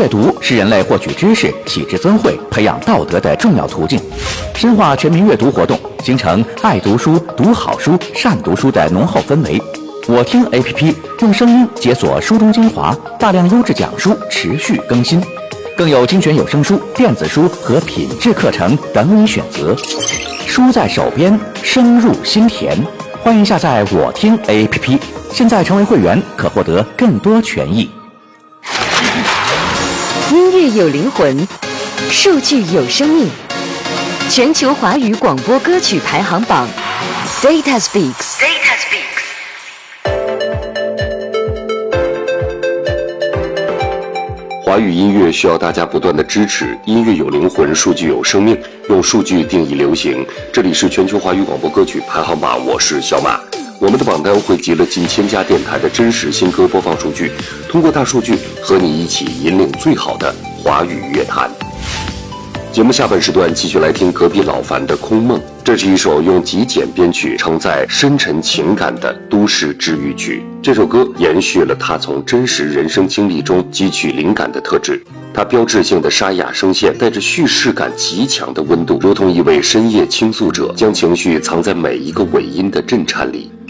阅读是人类获取知识、体质增慧、培养道德的重要途径。深化全民阅读活动，形成爱读书、读好书、善读书的浓厚氛围。我听 APP 用声音解锁书中精华，大量优质讲书持续更新，更有精选有声书、电子书和品质课程等你选择。书在手边，声入心田。欢迎下载我听 APP， 现在成为会员可获得更多权益。 音乐有灵魂，数据有生命。全球华语广播歌曲排行榜 Data Speaks。 华语音乐需要大家不断的支持，音乐有灵魂，数据有生命，用数据定义流行。这里是全球华语广播歌曲排行榜，我是小马。我们的榜单汇集了近1000家电台的真实新歌播放数据，通过大数据和你一起引领最好的华语乐坛。节目下半时段继续来听隔壁老樊的《空梦》，这是一首用极简编曲承载深沉情感的都市治愈曲。这首歌延续了他从真实人生经历中汲取灵感的特质，它标志性的沙哑声线带着叙事感极强的温度，如同一位深夜倾诉者，将情绪藏在每一个尾音的震颤里。